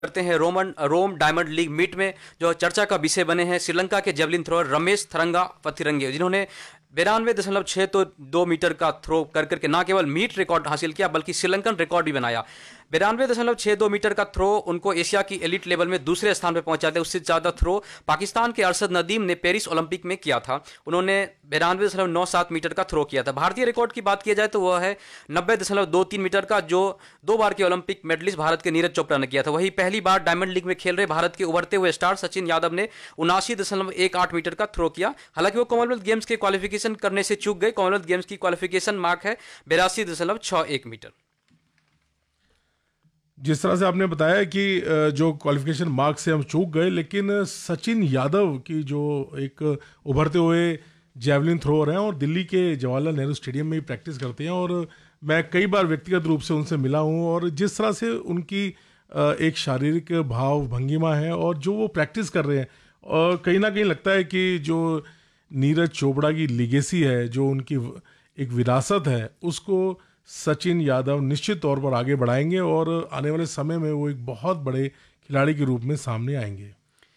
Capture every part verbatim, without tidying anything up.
करते हैं रोमन रोम diamond league meet में जो चर्चा का विषय बने हैं श्रीलंका के जेवलिन थ्रोअर रमेश थरंगा पथिरंगे, जिन्होंने बिरानवे दशमलव छः तो दो मीटर का थ्रो कर करके न केवल मीट रिकॉर्ड हासिल किया बल्कि श्रीलंकन रिकॉर्ड भी बनाया। बिरानवे दशमलव छः दो मीटर का थ्रो उनको एशिया की एलिट लेवल में दूसरे स्थान पर पहुंचाते। उससे ज़्यादा थ्रो पाकिस्तान के अरशद नदीम ने पेरिस ओलंपिक में किया था, उन्होंने बिरानवे दशमलव नौ सात मीटर का थ्रो किया था। भारतीय रिकॉर्ड की बात की जाए तो वह है नब्बे दशमलव दो तीन मीटर का, जो दो बार के ओलंपिक मेडलिस्ट भारत के नीरज चोपड़ा ने किया था। वही पहली बार डायमंड लीग में खेल रहे भारत के उभरते हुए स्टार सचिन यादव ने उनासी दशमलव एक आठ मीटर का थ्रो किया। हालांकि वो कॉमनवेल्थ गेम्स के क्वालिफिकेशन करने से चूक गए। कॉमनवेल्थ गेम्स की क्वालिफिकेशन मार्क है बिरासी दशमलव छह एक मीटर। जिस तरह से आपने बताया कि जो क्वालिफिकेशन मार्क से हम चूक गए, लेकिन सचिन यादव की जो एक उभरते हुए जैवलिन थ्रोअर हैं और दिल्ली के जवाहरलाल नेहरू स्टेडियम में ही प्रैक्टिस करते हैं, और मैं कई बार व्यक्तिगत रूप से उनसे मिला हूं, और जिस तरह से उनकी एक शारीरिक भाव भंगिमा है और जो वो प्रैक्टिस कर रहे हैं, और कहीं ना कहीं लगता है कि जो नीरज चोपड़ा की लीगेसी है, जो उनकी एक विरासत है, उसको सचिन यादव निश्चित तौर पर आगे बढ़ाएंगे और आने वाले समय में वो एक बहुत बड़े खिलाड़ी के रूप में सामने आएंगे।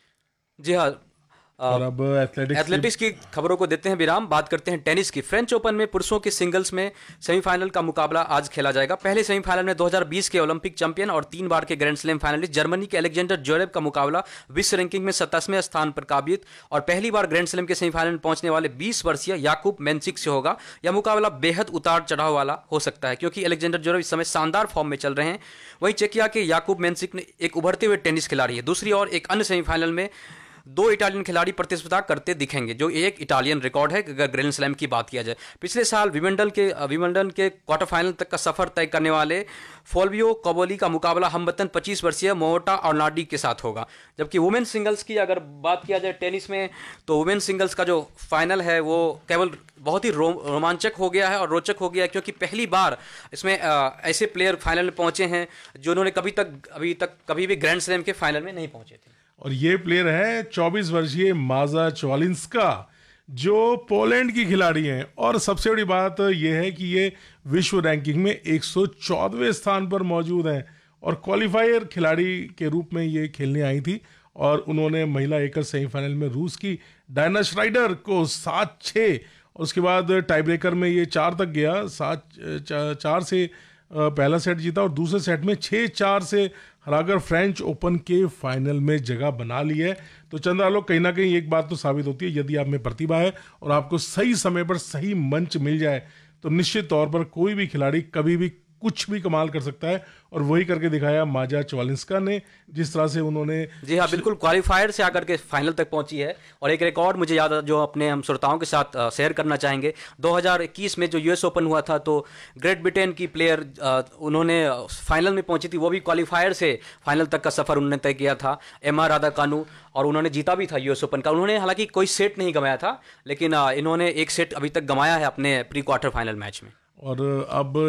जी हाँ, और अब एथलेटिक्स एथलेटिक्स की खबरों को देते हैं विराम। बात करते हैं टेनिस की। फ्रेंच ओपन में पुरुषों के सिंगल्स में सेमीफाइनल का मुकाबला आज खेला जाएगा। पहले सेमीफाइनल में दो हज़ार बीस के ओलंपिक चैंपियन और तीन बार के ग्रैंड स्लैम फाइनलिस्ट जर्मनी के अलेक्जेंडर ज्वेरेव का मुकाबला विश्व रैंकिंग में सत्ताईसवें स्थान पर काबिज और पहली बार ग्रैंड स्लैम के सेमीफाइनल में पहुंचने वाले बीस वर्षीय याकूब मेंसिक से होगा। यह मुकाबला बेहद उतार चढ़ाव वाला हो सकता है क्योंकि अलेक्जेंडर ज्वेरेव इस समय शानदार फॉर्म में चल रहे हैं। वहीं चेकिया के याकूब मेंसिक ने एक उभरते हुए टेनिस खिलाड़ी है। दूसरी ओर एक अन्य सेमीफाइनल में दो इटालियन खिलाड़ी प्रतिस्पर्धा करते दिखेंगे, जो एक इटालियन रिकॉर्ड है अगर ग्रैंड स्लैम की बात किया जाए। पिछले साल विंबलडन के विंबलडन के क्वार्टर फाइनल तक का सफर तय करने वाले फोल्वियो कोबोली का मुकाबला हमवतन पच्चीस वर्षीय मोटा अर्नाडी के साथ होगा। जबकि वुमेन सिंगल्स की अगर बात किया जाए टेनिस में, तो वुमेन सिंगल्स का जो फाइनल है वो केवल बहुत ही रो, रोमांचक हो गया है और रोचक हो गया है क्योंकि पहली बार इसमें आ, ऐसे प्लेयर फाइनल में पहुंचे हैं जो उन्होंने कभी तक अभी तक कभी भी ग्रैंड स्लैम के फाइनल में नहीं पहुंचे थे। और ये प्लेयर है चौबीस वर्षीय माजा चवालिंस्का, जो पोलैंड की खिलाड़ी हैं, और सबसे बड़ी बात यह है कि ये विश्व रैंकिंग में एक सौ चौदहवें स्थान पर मौजूद हैं और क्वालिफायर खिलाड़ी के रूप में ये खेलने आई थी और उन्होंने महिला एकल सेमीफाइनल में रूस की डायना श्राइडर को सात छः, उसके बाद टाई ब्रेकर में ये चार तक गया, सात चार से पहला सेट जीता और दूसरे सेट में छः चार से हराकर फ्रेंच ओपन के फाइनल में जगह बना ली है। तो चंद्रा लोग कहीं ना कहीं एक बात तो साबित होती है, यदि आप में प्रतिभा है और आपको सही समय पर सही मंच मिल जाए तो निश्चित तौर पर कोई भी खिलाड़ी कभी भी कुछ भी कमाल कर सकता है, और वही करके दिखाया माजा चवालिंस्का ने, जिस तरह से उन्होंने। जी हाँ, बिल्कुल क्वालिफायर से आकर के फाइनल तक पहुंची है। और एक रिकॉर्ड मुझे याद जो अपने हम श्रोताओं के साथ शेयर करना चाहेंगे, दो हज़ार इक्कीस में जो यूएस ओपन हुआ था तो ग्रेट ब्रिटेन की प्लेयर उन्होंने फाइनल में पहुंची थी, वो भी क्वालिफायर से फाइनल तक का सफर उन्होंने तय किया था, एमा राधाकानु, और उन्होंने जीता भी था यूएस ओपन का। उन्होंने हालांकि कोई सेट नहीं गंवाया था, लेकिन इन्होंने एक सेट अभी तक गंवाया है अपने प्री क्वार्टर फाइनल मैच में। और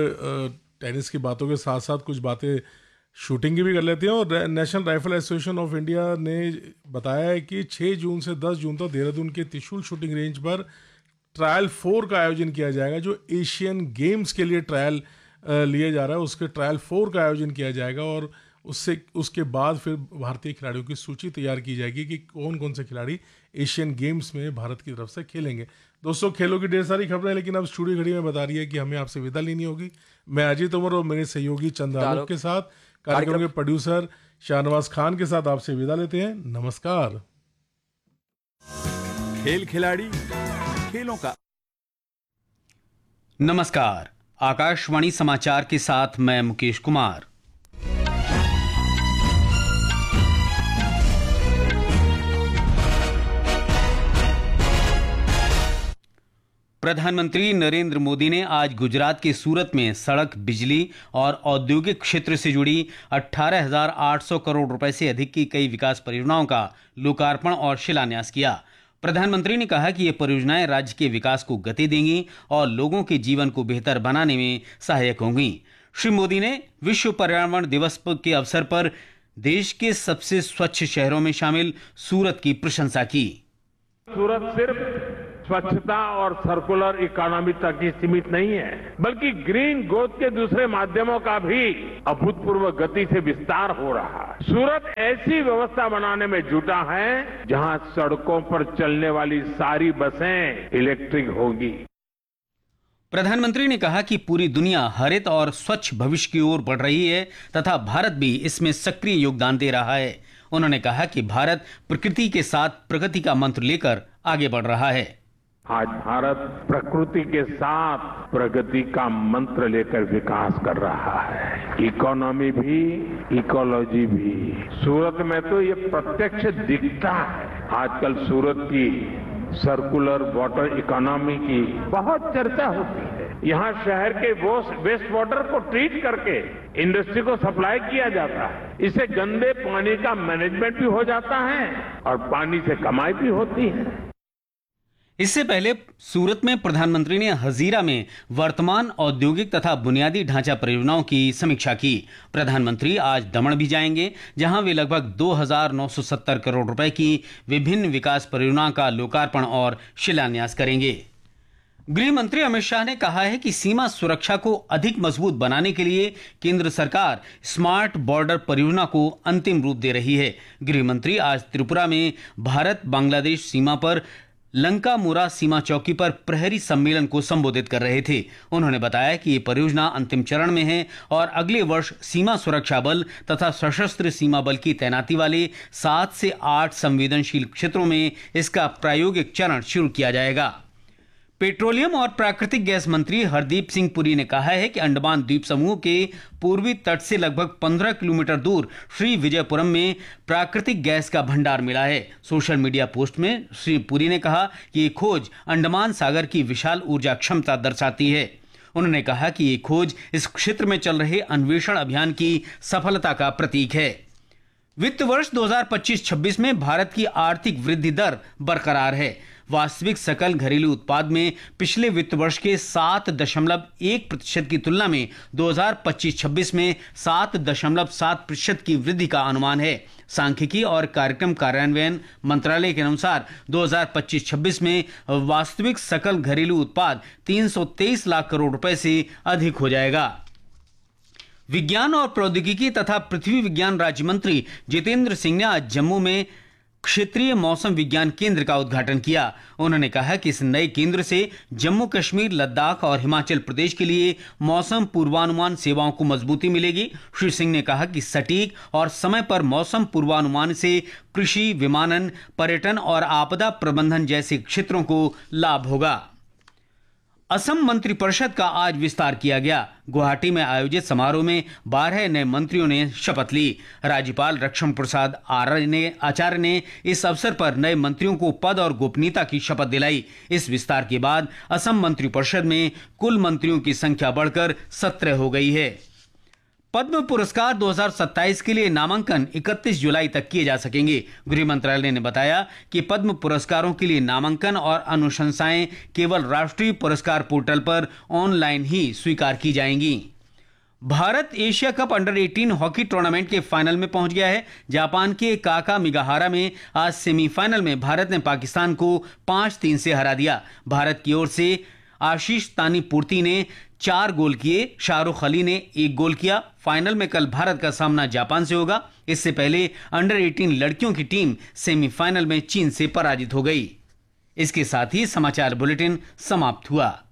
अब टेनिस की बातों के साथ साथ कुछ बातें शूटिंग की भी कर लेते हैं। और national rifle association of India ने बताया है कि छह जून से दस जून तक देहरादून के त्रिशूल शूटिंग रेंज पर ट्रायल फोर का आयोजन किया जाएगा। जो एशियन गेम्स के लिए ट्रायल लिया जा रहा है उसके ट्रायल फोर का आयोजन किया जाएगा और उससे उसके बाद फिर भारतीय खिलाड़ियों की सूची तैयार की जाएगी कि कौन कौन से खिलाड़ी एशियन गेम्स में भारत की तरफ से खेलेंगे। दोस्तों, खेलों की ढेर सारी खबरें, लेकिन अब स्टूडियो घड़ी में बता रही है कि हमें आपसे विदा लेनी होगी। मैं अजीत उमर और मेरे सहयोगी चंद आलोक के साथ कार्यक्रम के प्रोड्यूसर शाहनवाज खान के साथ आपसे विदा लेते हैं। नमस्कार। खेल खिलाड़ी खेलों का नमस्कार। आकाशवाणी समाचार के साथ मैं मुकेश कुमार। प्रधानमंत्री नरेंद्र मोदी ने आज गुजरात के सूरत में सड़क, बिजली और औद्योगिक क्षेत्र से जुड़ी अठारह हज़ार आठ सौ करोड़ रुपए से अधिक की कई विकास परियोजनाओं का लोकार्पण और शिलान्यास किया। प्रधानमंत्री ने कहा कि ये परियोजनाएं राज्य के विकास को गति देंगी और लोगों के जीवन को बेहतर बनाने में सहायक होंगी। श्री मोदी ने विश्व पर्यावरण दिवस के अवसर पर देश के सबसे स्वच्छ शहरों में शामिल सूरत की प्रशंसा की। सूरत सिर्फ स्वच्छता और सर्कुलर इकोनॉमी तक ही सीमित नहीं है, बल्कि ग्रीन ग्रोथ के दूसरे माध्यमों का भी अभूतपूर्व गति से विस्तार हो रहा है। सूरत ऐसी व्यवस्था बनाने में जुटा है जहां सड़कों पर चलने वाली सारी बसें इलेक्ट्रिक होगी। प्रधानमंत्री ने कहा कि पूरी दुनिया हरित और स्वच्छ भविष्य की ओर बढ़ रही है तथा भारत भी इसमें सक्रिय योगदान दे रहा है। उन्होंने कहा कि भारत प्रकृति के साथ प्रगति का मंत्र लेकर आगे बढ़ रहा है। आज भारत प्रकृति के साथ प्रगति का मंत्र लेकर विकास कर रहा है। इकोनॉमी भी, इकोलॉजी भी। सूरत में तो ये प्रत्यक्ष दिखता है। आजकल सूरत की सर्कुलर वाटर इकोनॉमी की बहुत चर्चा होती है। यहाँ शहर के वेस्ट वाटर को ट्रीट करके इंडस्ट्री को सप्लाई किया जाता है। इससे गंदे पानी का मैनेजमेंट भी हो जाता है और पानी से कमाई भी होती है। इससे पहले सूरत में प्रधानमंत्री ने हजीरा में वर्तमान औद्योगिक तथा बुनियादी ढांचा परियोजनाओं की समीक्षा की। प्रधानमंत्री आज दमन भी जाएंगे, जहां वे लगभग दो हज़ार नौ सौ सत्तर करोड़ रुपए की विभिन्न विकास परियोजनाओं का लोकार्पण और शिलान्यास करेंगे। गृह मंत्री अमित शाह ने कहा है कि सीमा सुरक्षा को अधिक मजबूत बनाने के लिए केंद्र सरकार स्मार्ट बॉर्डर परियोजना को अंतिम रूप दे रही है। गृह मंत्री आज त्रिपुरा में भारत बांग्लादेश सीमा पर लंका मुरा सीमा चौकी पर प्रहरी सम्मेलन को संबोधित कर रहे थे। उन्होंने बताया कि ये परियोजना अंतिम चरण में है और अगले वर्ष सीमा सुरक्षा बल तथा सशस्त्र सीमा बल की तैनाती वाले सात से आठ संवेदनशील क्षेत्रों में इसका प्रायोगिक चरण शुरू किया जाएगा। पेट्रोलियम और प्राकृतिक गैस मंत्री हरदीप सिंह पुरी ने कहा है कि अंडमान द्वीप समूह के पूर्वी तट से लगभग पंद्रह किलोमीटर दूर श्री विजयपुरम में प्राकृतिक गैस का भंडार मिला है। सोशल मीडिया पोस्ट में श्री पुरी ने कहा कि ये खोज अंडमान सागर की विशाल ऊर्जा क्षमता दर्शाती है। उन्होंने कहा कि ये खोज इस क्षेत्र में चल रहे अन्वेषण अभियान की सफलता का प्रतीक है। वित्त वर्ष दो हज़ार पच्चीस छब्बीस में भारत की आर्थिक वृद्धि दर बरकरार है। वास्तविक सकल घरेलू उत्पाद में पिछले वित्त वर्ष के सात दशमलव एक प्रतिशत की तुलना में दो हज़ार पच्चीस छब्बीस में सात दशमलव सात प्रतिशत की वृद्धि का अनुमान है। सांख्यिकी और कार्यक्रम कार्यान्वयन मंत्रालय के अनुसार दो हज़ार पच्चीस छब्बीस में वास्तविक सकल घरेलू उत्पाद तीन सौ तेईस लाख करोड़ रुपए से अधिक हो जाएगा। विज्ञान और प्रौद्योगिकी तथा पृथ्वी विज्ञान राज्य मंत्री जितेंद्र सिंह ने आज जम्मू में क्षेत्रीय मौसम विज्ञान केंद्र का उद्घाटन किया। उन्होंने कहा कि इस नए केंद्र से जम्मू कश्मीर, लद्दाख और हिमाचल प्रदेश के लिए मौसम पूर्वानुमान सेवाओं को मजबूती मिलेगी। श्री सिंह ने कहा कि सटीक और समय पर मौसम पूर्वानुमान से कृषि, विमानन, पर्यटन और आपदा प्रबंधन जैसे क्षेत्रों को लाभ होगा। असम मंत्रिपरिषद का आज विस्तार किया गया। गुवाहाटी में आयोजित समारोह में बारह नए मंत्रियों ने शपथ ली। राज्यपाल लक्ष्मण प्रसाद आर्य ने आचार्य ने इस अवसर पर नए मंत्रियों को पद और गोपनीयता की शपथ दिलाई। इस विस्तार के बाद असम मंत्रिपरिषद में कुल मंत्रियों की संख्या बढ़कर सत्रह हो गई है। पद्म पुरस्कार दो हज़ार सत्ताईस के लिए नामांकन इकतीस जुलाई तक किए जा सकेंगे। गृह मंत्रालय ने बताया कि पद्म पुरस्कारों के लिए नामांकन और अनुशंसाएं केवल राष्ट्रीय पुरस्कार पोर्टल पर ऑनलाइन ही स्वीकार की जाएंगी। भारत एशिया कप अंडर अठारह हॉकी टूर्नामेंट के फाइनल में पहुंच गया है। जापान के काका मिगाहारा में आज सेमीफाइनल में भारत ने पाकिस्तान को पांच तीन से हरा दिया। भारत की ओर से आशीष तानी पूर्ति ने चार गोल किए, शाहरुख अली ने एक गोल किया। फाइनल में कल भारत का सामना जापान से होगा। इससे पहले अंडर अठारह लड़कियों की टीम सेमीफाइनल में चीन से पराजित हो गई। इसके साथ ही समाचार बुलेटिन समाप्त हुआ।